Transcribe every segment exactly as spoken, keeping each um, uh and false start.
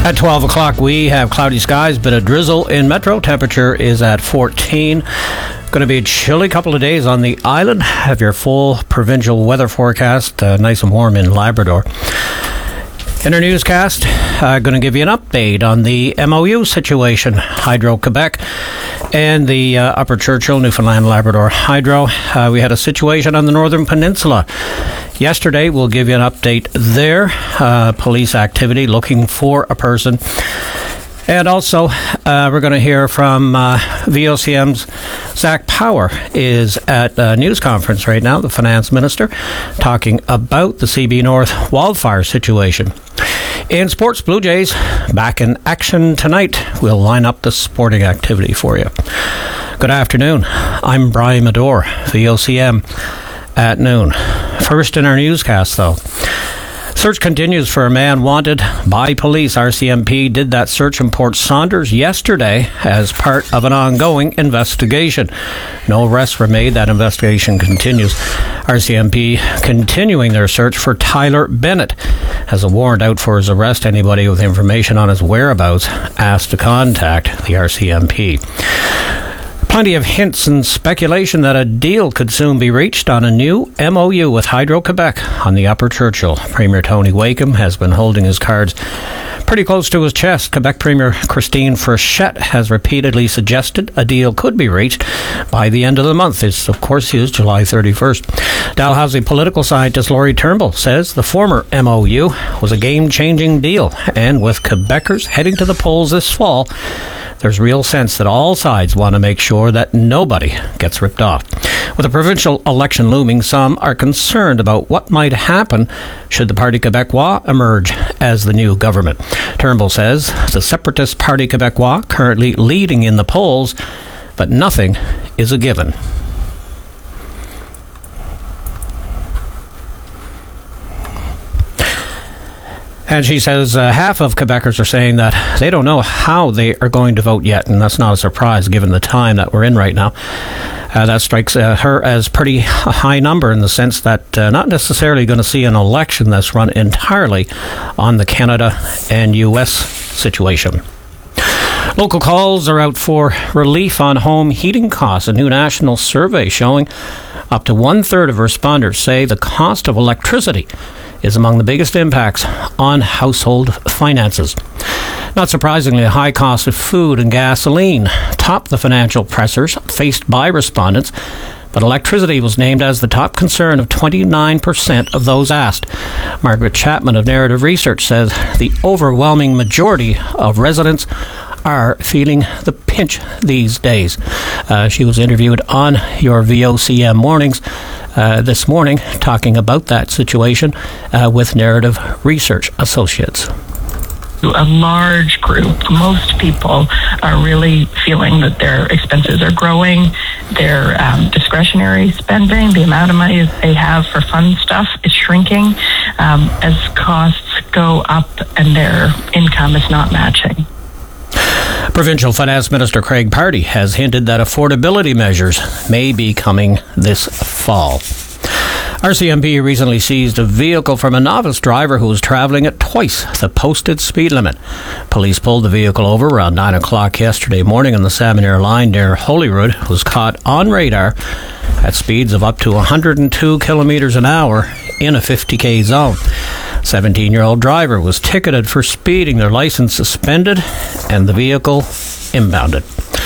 At twelve o'clock, we have cloudy skies, bit of drizzle in Metro. Temperature is at fourteen. Going to be a chilly couple of days on the island. Have your full provincial weather forecast, uh, nice and warm in Labrador. In our newscast, uh, going to give you an update on the M O U situation, Hydro-Quebec and the uh, Upper Churchill, Newfoundland Labrador Hydro. Uh, we had a situation on the Northern Peninsula yesterday. We'll give you an update there. Uh, police activity looking for a person. And also, uh, we're going to hear from uh, V O C M's Zach Power is at a news conference right now, the finance minister, talking about the C B North wildfire situation. In sports, Blue Jays back in action tonight. We'll line up the sporting activity for you. Good afternoon. I'm Brian Medore, V O C M at noon. First in our newscast, though. Search continues for a man wanted by police. R C M P did that search in Port Saunders yesterday as part of an ongoing investigation. No arrests were made. That investigation continues. R C M P continuing their search for Tyler Bennett. Has a warrant out for his arrest. Anybody with information on his whereabouts asked to contact the R C M P. Plenty of hints and speculation that a deal could soon be reached on a new M O U with Hydro-Quebec on the Upper Churchill. Premier Tony Wakeham has been holding his cards pretty close to his chest. Quebec Premier Christine Frechette has repeatedly suggested a deal could be reached by the end of the month. This, of course, is July thirty-first. Dalhousie political scientist Laurie Turnbull says the former M O U was a game-changing deal, and with Quebecers heading to the polls this fall, there's real sense that all sides want to make sure that nobody gets ripped off. With the provincial election looming, some are concerned about what might happen should the Parti Québécois emerge as the new government. Turnbull says the separatist Parti Québécois currently leading in the polls, but nothing is a given. And she says uh, half of Quebecers are saying that they don't know how they are going to vote yet, and that's not a surprise given the time that we're in right now. Uh, that strikes uh, her as pretty a high number in the sense that uh, not necessarily going to see an election that's run entirely on the Canada and U S situation. Local calls are out for relief on home heating costs. A new national survey showing up to one-third of respondents say the cost of electricity is among the biggest impacts on household finances. Not surprisingly, the high cost of food and gasoline top the financial pressures faced by respondents, but electricity was named as the top concern of twenty-nine percent of those asked. Margaret Chapman of Narrative Research says the overwhelming majority of residents are feeling the pinch these days. Uh, she was interviewed on your V O C M mornings uh, this morning talking about that situation uh, with Narrative Research Associates. A large group, most people are really feeling that their expenses are growing, their um, discretionary spending, the amount of money they have for fun stuff is shrinking um, as costs go up and their income is not matching. Provincial Finance Minister Craig Pardy has hinted that affordability measures may be coming this fall. R C M P recently seized a vehicle from a novice driver who was travelling at twice the posted speed limit. Police pulled the vehicle over around nine o'clock yesterday morning on the Salmon line near Holyrood. It was caught on radar at speeds of up to one hundred two kilometres an hour in a fifty k zone. seventeen-year-old driver was ticketed for speeding, their license suspended, and the vehicle impounded.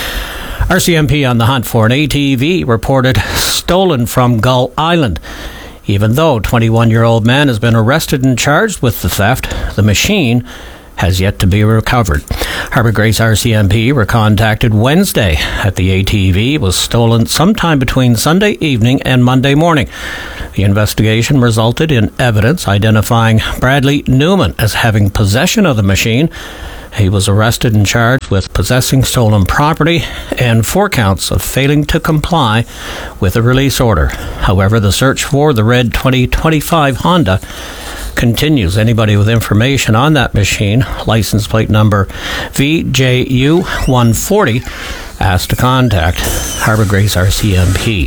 R C M P on the hunt for an A T V reported stolen from Gull Island. Even though a twenty-one-year-old man has been arrested and charged with the theft, the machine has yet to be recovered. Harbour Grace R C M P were contacted Wednesday that the A T V was stolen sometime between Sunday evening and Monday morning. The investigation resulted in evidence identifying Bradley Newman as having possession of the machine. He was arrested and charged with possessing stolen property and four counts of failing to comply with a release order. However, the search for the red twenty twenty-five Honda continues. Anybody with information on that machine, license plate number V J U one forty, asked to contact Harbour Grace R C M P.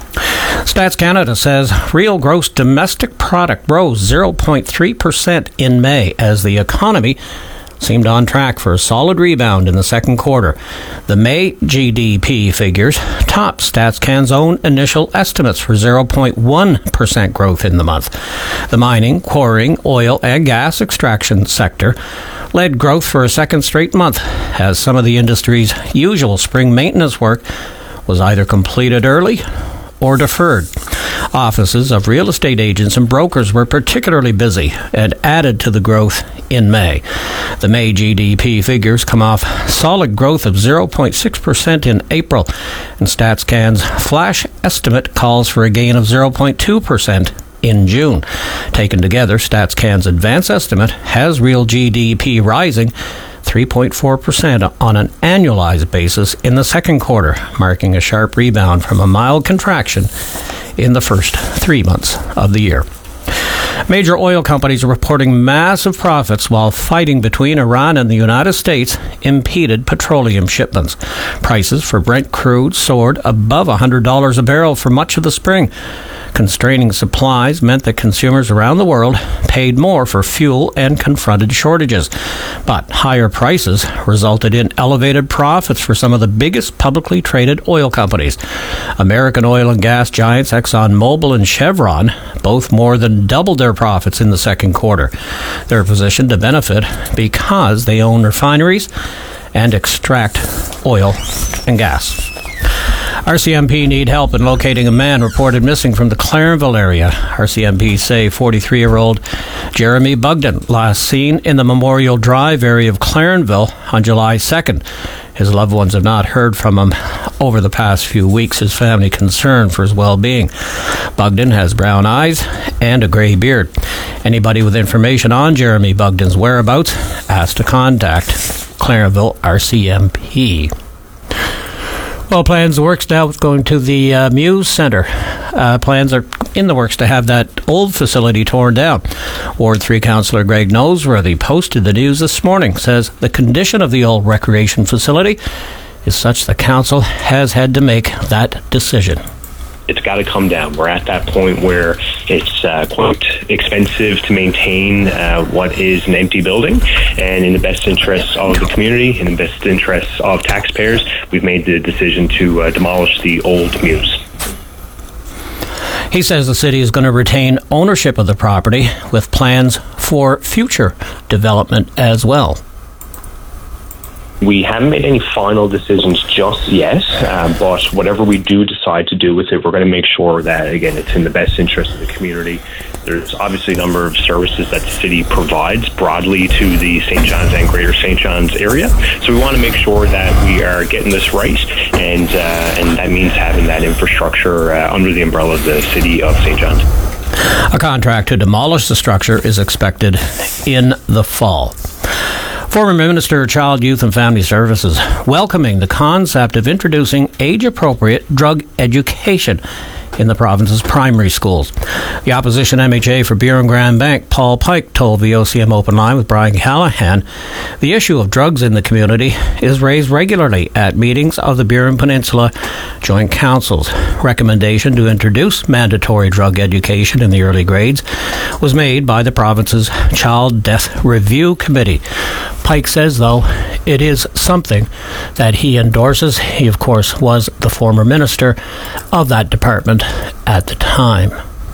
Stats Canada says real gross domestic product rose zero point three percent in May as the economy seemed on track for a solid rebound in the second quarter. The May G D P figures topped StatsCan's own initial estimates for zero point one percent growth in the month. The mining, quarrying, oil and gas extraction sector led growth for a second straight month, as some of the industry's usual spring maintenance work was either completed early or deferred. Offices of real estate agents and brokers were particularly busy and added to the growth in May. The May G D P figures come off solid growth of zero point six percent in April, and StatsCan's flash estimate calls for a gain of zero point two percent in June. Taken together, StatsCan's advance estimate has real G D P rising three point four percent on an annualized basis in the second quarter, marking a sharp rebound from a mild contraction in the first three months of the year. Major oil companies are reporting massive profits while fighting between Iran and the United States impeded petroleum shipments. Prices for Brent crude soared above one hundred dollars a barrel for much of the spring. Constraining supplies meant that consumers around the world paid more for fuel and confronted shortages. But higher prices resulted in elevated profits for some of the biggest publicly traded oil companies. American oil and gas giants ExxonMobil and Chevron both more than doubled their profits in the second quarter. They're positioned to benefit because they own refineries and extract oil and gas. R C M P need help in locating a man reported missing from the Clarenville area. R C M P say forty-three-year-old Jeremy Bugden last seen in the Memorial Drive area of Clarenville on July second. His loved ones have not heard from him over the past few weeks. His family concerned for his well-being. Bugden has brown eyes and a grey beard. Anybody with information on Jeremy Bugden's whereabouts asked to contact Clarenville R C M P. Well, plans works now with going to the uh, Muse Centre. Uh, plans are in the works to have that old facility torn down. Ward three Councillor Greg Noseworthy posted the news this morning, says the condition of the old recreation facility is such the council has had to make that decision. It's got to come down. We're at that point where it's uh, quite expensive to maintain uh, what is an empty building, and in the best interests of the community, in the best interests of taxpayers, we've made the decision to uh, demolish the old Muse. He says the city is going to retain ownership of the property with plans for future development as well. We haven't made any final decisions just yet, uh, but whatever we do decide to do with it, we're going to make sure that, again, it's in the best interest of the community. There's obviously a number of services that the city provides broadly to the Saint John's and Greater Saint John's area. So we want to make sure that we are getting this right, and uh, and that means having that infrastructure uh, under the umbrella of the city of Saint John's. A contract to demolish the structure is expected in the fall. Former Minister of Child, Youth and Family Services welcoming the concept of introducing age-appropriate drug education in the province's primary schools. The opposition M H A for Burin Grand Bank, Paul Pike, told the O C M Open Line with Brian Callahan the issue of drugs in the community is raised regularly at meetings of the Burin Peninsula Joint Council's. Recommendation to introduce mandatory drug education in the early grades was made by the province's Child Death Review Committee. Pike says, though, it is something that he endorses. He, of course, was the former minister of that department at the time.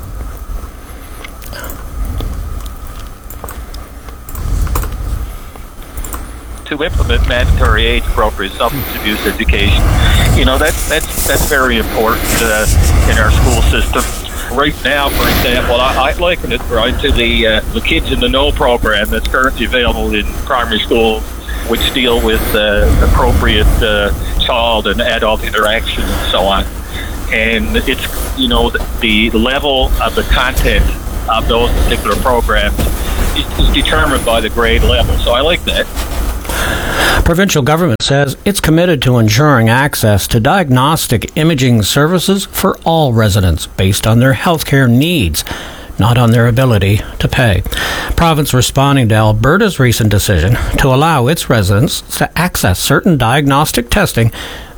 To implement mandatory age-appropriate substance abuse education, you know, that, that's that's very important uh, in our school system. Right now, for example, I, I liken it right to the uh, the Kids in the Know program that's currently available in primary school, which deal with uh, appropriate uh, child and adult interaction and so on. And it's, you know, the, the level of the content of those particular programs is determined by the grade level. So I like that. Provincial government says it's committed to ensuring access to diagnostic imaging services for all residents based on their healthcare needs, not on their ability to pay. Province responding to Alberta's recent decision to allow its residents to access certain diagnostic testing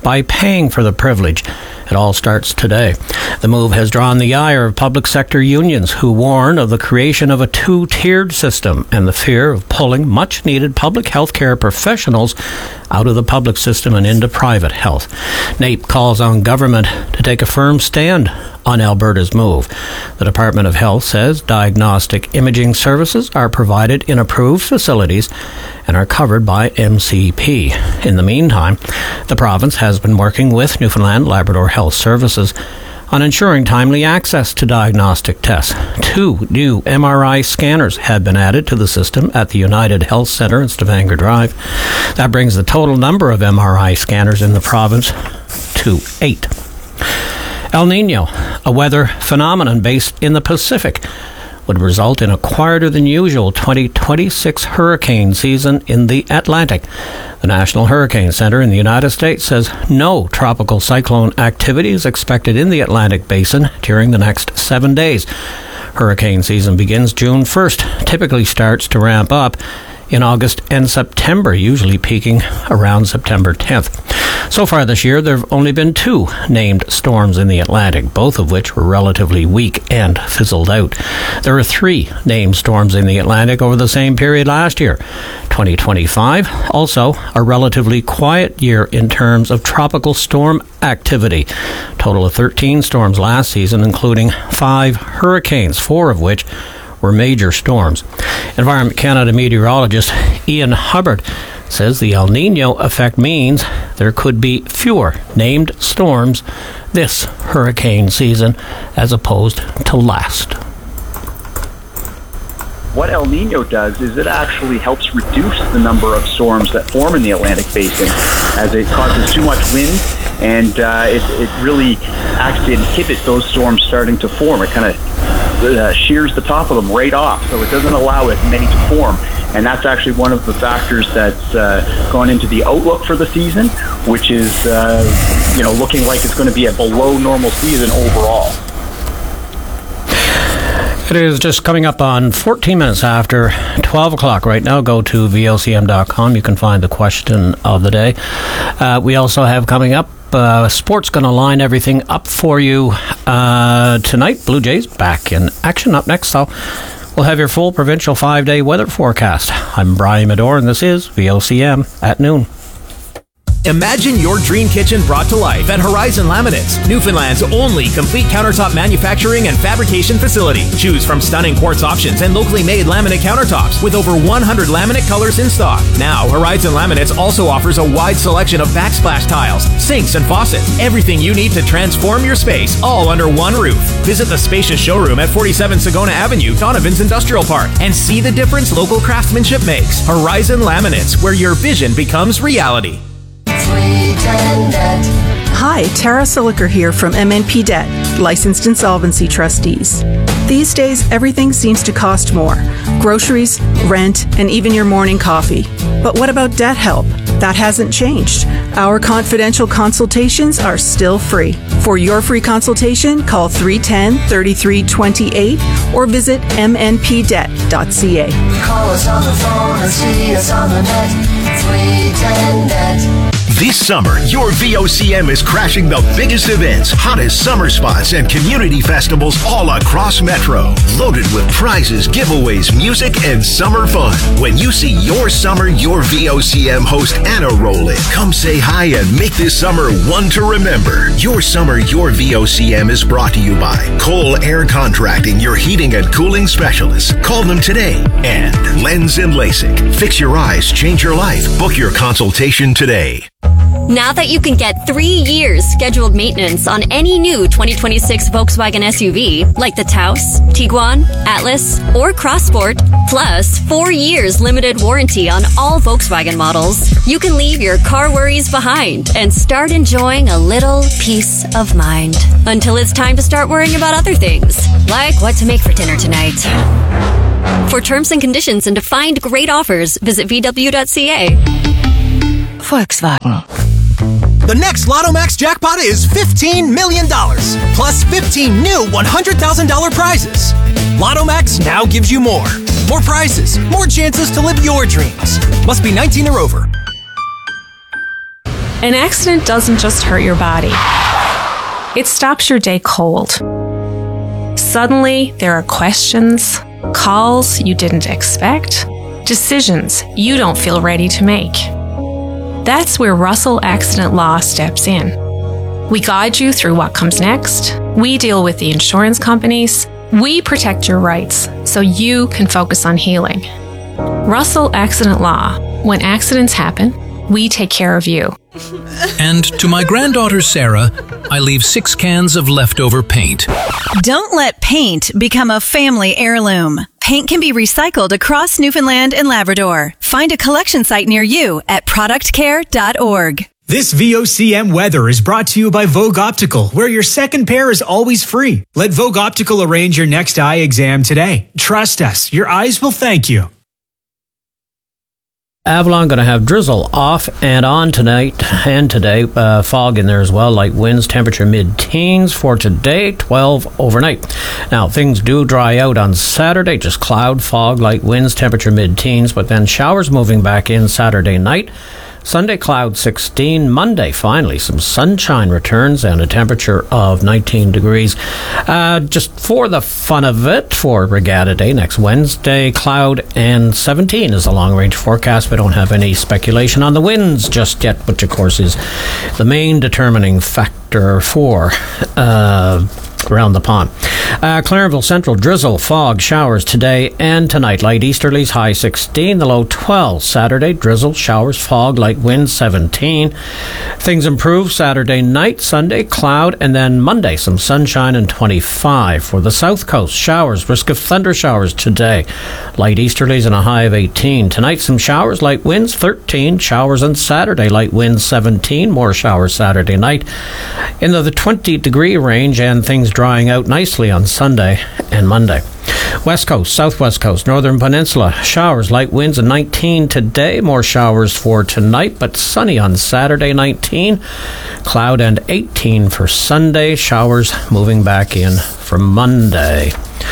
by paying for the privilege. It all starts today. The move has drawn the ire of public sector unions who warn of the creation of a two-tiered system and the fear of pulling much-needed public health care professionals out of the public system and into private health. NAPE calls on government to take a firm stand on Alberta's move. The Department of Health says diagnostic imaging services are provided in approved facilities and are covered by M C P. In the meantime, the province has been working with Newfoundland Labrador Health Services on ensuring timely access to diagnostic tests. Two new M R I scanners have been added to the system at the United Health Centre in Stavanger Drive. That brings the total number of M R I scanners in the province to eight. El Nino, a weather phenomenon based in the Pacific, would result in a quieter than usual twenty twenty-six hurricane season in the Atlantic. The National Hurricane Center in the United States says no tropical cyclone activity is expected in the Atlantic Basin during the next seven days. Hurricane season begins June first, typically starts to ramp up in August and September, usually peaking around September tenth. So far this year, there have only been two named storms in the Atlantic, both of which were relatively weak and fizzled out. There are three named storms in the Atlantic over the same period last year. twenty twenty-five, also a relatively quiet year in terms of tropical storm activity. Total of thirteen storms last season, including five hurricanes, four of which were major storms. Environment Canada meteorologist Ian Hubbard says the El Nino effect means there could be fewer named storms this hurricane season as opposed to last. What El Nino does is it actually helps reduce the number of storms that form in the Atlantic Basin, as it causes too much wind, and uh, it, it really acts to inhibit those storms starting to form. It kind of uh, shears the top of them right off, so it doesn't allow as many to form. And that's actually one of the factors that's uh, gone into the outlook for the season, which is uh, you know looking like it's going to be a below normal season overall. It is just coming up on fourteen minutes after twelve o'clock right now. Go to V O C M dot com. You can find the question of the day. Uh, we also have coming up, uh, sports going to line everything up for you uh, tonight. Blue Jays back in action. Up next, so we'll have your full provincial five-day weather forecast. I'm Brian Medor, and this is V O C M at noon. Imagine your dream kitchen brought to life at Horizon Laminates, Newfoundland's only complete countertop manufacturing and fabrication facility. Choose from stunning quartz options and locally made laminate countertops with over one hundred laminate colors in stock. Now, Horizon Laminates also offers a wide selection of backsplash tiles, sinks, and faucets. Everything you need to transform your space, all under one roof. Visit the spacious showroom at forty-seven Sagona Avenue, Donovan's Industrial Park, and see the difference local craftsmanship makes. Horizon Laminates, where your vision becomes reality. Hi, Tara Siliker here from M N P Debt, licensed insolvency trustees. These days, everything seems to cost more. Groceries, rent, and even your morning coffee. But what about debt help? That hasn't changed. Our confidential consultations are still free. For your free consultation, call three one zero, three three two eight or visit m n p debt dot c a. Call us on the phone or see us on the net. three one zero net. This summer, your V O C M is crashing the biggest events, hottest summer spots, and community festivals all across Metro. Loaded with prizes, giveaways, music, and summer fun. When you see your summer, your V O C M host Anna roll in. Come say hi and make this summer one to remember. Your summer, your V O C M is brought to you by Cole Air Contracting, your heating and cooling specialists. Call them today. And Lens and LASIK. Fix your eyes, change your life. Book your consultation today. Now that you can get three years scheduled maintenance on any new twenty twenty-six Volkswagen S U V, like the Taos, Tiguan, Atlas, or Crossport, plus four years limited warranty on all Volkswagen models, you can leave your car worries behind and start enjoying a little peace of mind. Until it's time to start worrying about other things, like what to make for dinner tonight. For terms and conditions and to find great offers, visit v w dot c a. Volkswagen. The next Lotto Max jackpot is fifteen million dollars, plus fifteen new one hundred thousand dollars prizes. Lotto Max now gives you more. More prizes, more chances to live your dreams. Must be nineteen or over. An accident doesn't just hurt your body. It stops your day cold. Suddenly, there are questions, calls you didn't expect, decisions you don't feel ready to make. That's where Russell Accident Law steps in. We guide you through what comes next. We deal with the insurance companies. We protect your rights so you can focus on healing. Russell Accident Law. When accidents happen, we take care of you. And to my granddaughter Sarah, I leave six cans of leftover paint. Don't let paint become a family heirloom. Paint can be recycled across Newfoundland and Labrador. Find a collection site near you at product care dot org. This V O C M weather is brought to you by Vogue Optical, where your second pair is always free. Let Vogue Optical arrange your next eye exam today. Trust us, your eyes will thank you. Avalon going to have drizzle off and on tonight and today. Uh, fog in there as well. Light winds, temperature mid-teens for today, twelve overnight. Now, things do dry out on Saturday. Just cloud, fog, light winds, temperature mid-teens. But then showers moving back in Saturday night. Sunday, cloud sixteen. Monday, finally, some sunshine returns and a temperature of nineteen degrees. Uh, just for the fun of it, for Regatta Day next Wednesday, cloud and seventeen is the long-range forecast. We don't have any speculation on the winds just yet, which, of course, is the main determining factor for uh, around the pond. Uh, Clarenville Central, drizzle, fog, showers today and tonight. Light easterlies, high sixteen, the low twelve. Saturday, drizzle, showers, fog, light winds, seventeen. Things improve Saturday night, Sunday, cloud, and then Monday, some sunshine and twenty-five. For the south coast, showers, risk of thunder showers today. Light easterlies and a high of eighteen. Tonight, some showers, light winds, thirteen. Showers on Saturday, light winds, seventeen. More showers Saturday night. In the twenty degree range, and things drying out nicely on Sunday and Monday. West Coast, Southwest Coast, Northern Peninsula, showers, light winds, and nineteen today. More showers for tonight, but sunny on Saturday, nineteen. Cloud and eighteen for Sunday. Showers moving back in for Monday.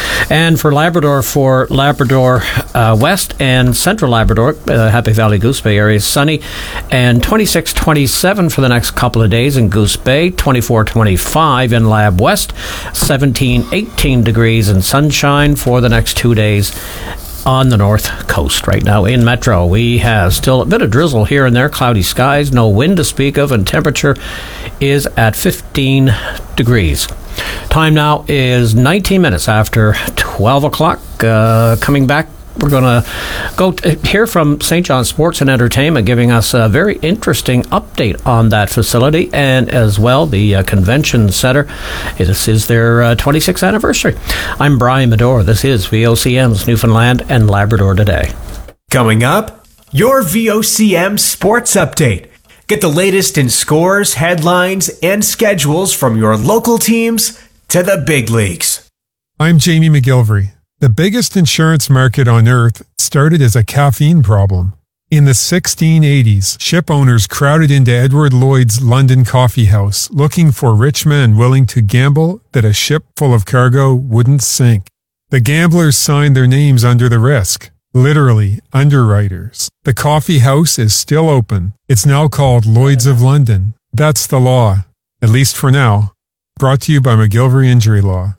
And for Labrador, for Labrador uh, West and Central Labrador, uh, Happy Valley, Goose Bay area, sunny, and twenty-six twenty-seven for the next couple of days in Goose Bay, twenty-four twenty-five in Lab West, seventeen eighteen degrees and sunshine for the next two days on the north coast. Right now in Metro, we have still a bit of drizzle here and there, cloudy skies, no wind to speak of, and temperature is at fifteen degrees. Time now is nineteen minutes after twelve o'clock. Uh, coming back, we're going to go t- hear from Saint John Sports and Entertainment, giving us a very interesting update on that facility, and as well the uh, Convention Center. This is their uh, twenty-sixth anniversary. I'm Brian Medore. This is V O C M's Newfoundland and Labrador Today. Coming up, your V O C M Sports Update. Get the latest in scores, headlines, and schedules from your local teams to the big leagues. I'm Jamie McGilvery. The biggest insurance market on earth started as a caffeine problem. In the sixteen eighties, ship owners crowded into Edward Lloyd's London coffee house looking for rich men willing to gamble that a ship full of cargo wouldn't sink. The gamblers signed their names under the risk. Literally, underwriters. The coffee house is still open. It's now called Lloyd's of London. That's the law, at least for now. Brought to you by McGilvery Injury Law.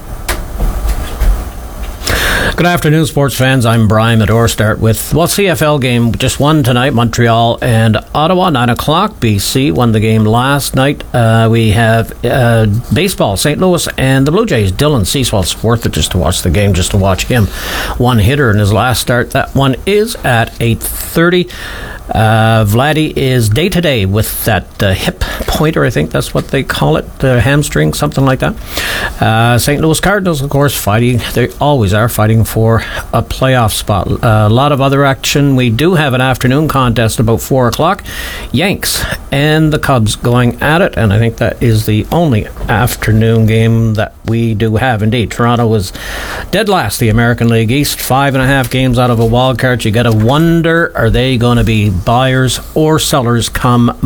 Good afternoon, sports fans. I'm Brian Medore. Start with, well, C F L game, just one tonight, Montreal and Ottawa, nine o'clock. B C won the game last night. Uh, we have uh, baseball, Saint Louis and the Blue Jays. Dylan Ceasewell, it's worth it just to watch the game, just to watch him. One hitter in his last start. That one is at eight thirty. Uh, Vladdy is day-to-day with that uh, hip pointer, I think that's what they call it, the hamstring, something like that. Uh, Saint Louis Cardinals, of course, fighting. They always are fighting for a playoff spot. Uh, a lot of other action. We do have an afternoon contest about four o'clock. Yanks and the Cubs going at it, and I think that is the only afternoon game that we do have. Indeed, Toronto was dead last, the American League East, five and a half games out of a wild card. You got to wonder, are they going to be buyers or sellers come